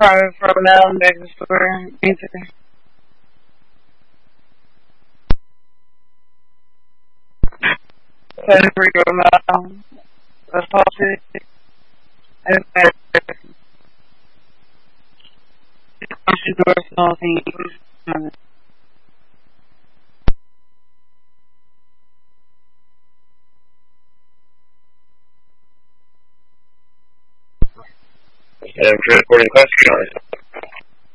private for now and back to store. Every go now. That's positive. And she does something. And recording question.